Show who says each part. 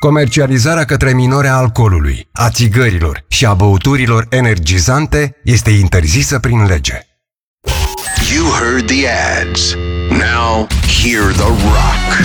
Speaker 1: Comercializarea către minori a alcoolului, a țigărilor și a băuturilor energizante este interzisă prin lege.
Speaker 2: You heard the ads. Now hear the rock.